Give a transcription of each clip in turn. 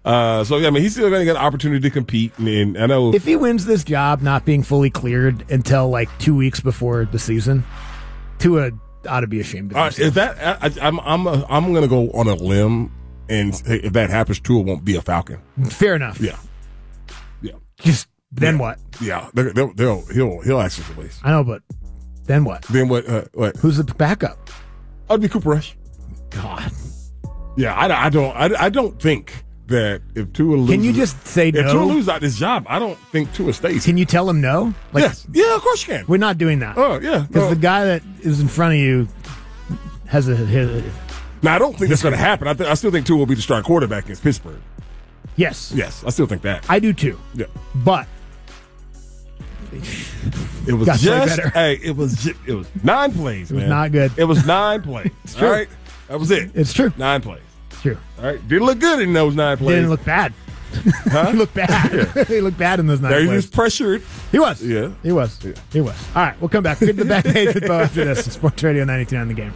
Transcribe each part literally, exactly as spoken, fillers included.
Uh, so, yeah, I mean, he's still going to get an opportunity to compete. And, and I know if he wins this job not being fully cleared until like two weeks before the season, Tua ought to be ashamed of uh, himself. if that, I, I'm, I'm, a, I'm going to go on a limb, and if that happens, Tua won't be a Falcon. Fair enough. Yeah. Yeah. Just then yeah. what? Yeah. They'll, they'll, they'll, he'll, he'll actually release. I know, but then what? Then what? Uh, what? Who's the backup? I'd be Cooper Rush. God. Yeah, I, I don't, I, I don't think that if Tua loses, can you just say if no? If Tua loses out this job, I don't think Tua stays. Can you tell him no? Like, yes. Yeah, of course you can. We're not doing that. Oh, yeah. Because no. the guy that is in front of you has a. His, now, I don't think that's going to happen. I, th- I still think Tua will be the starting quarterback against Pittsburgh. Yes. Yes, I still think that. I do too. Yeah. But it was just hey, it was just, it was nine plays, it was man. Not good. It was nine plays. It's all true. right. That was it. It's true. Nine plays. It's true. All right. Didn't look good in those nine plays. Didn't look bad. Huh? he looked bad. he looked bad in those nine there plays. He was pressured. He was. Yeah. He was. Yeah. He was. All right. We'll come back. We'll get to the back page with Bo after this. Sports Radio ninety-two on The Game.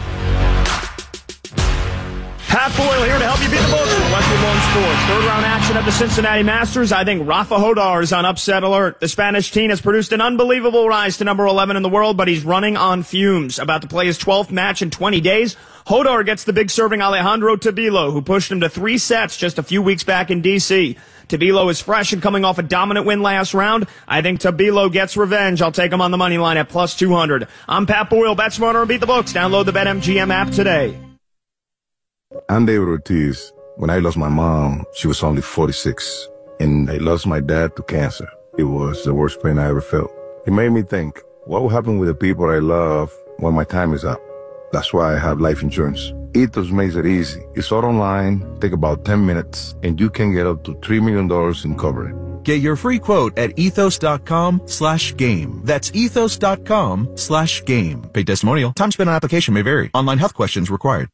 Pat Boyle here to help you beat the books with Westwood One Sports. Third round action at the Cincinnati Masters. I think Rafa Hodar is on upset alert. The Spanish teen has produced an unbelievable rise to number eleven in the world, but he's running on fumes. About to play his twelfth match in twenty days. Hodar gets the big serving Alejandro Tabilo, who pushed him to three sets just a few weeks back in D C. Tabilo is fresh and coming off a dominant win last round. I think Tabilo gets revenge. I'll take him on the money line at plus two hundred. I'm Pat Boyle. Bet smarter and beat the books. Download the BetMGM app today. I'm David Ortiz. When I lost my mom, she was only forty-six. And I lost my dad to cancer. It was the worst pain I ever felt. It made me think, what will happen with the people I love when my time is up? That's why I have life insurance. Ethos makes it easy. It's all online, take about ten minutes, and you can get up to three million dollars in coverage. Get your free quote at ethos.com slash game. That's ethos.com slash game. Paid testimonial. Time spent on application may vary. Online health questions required.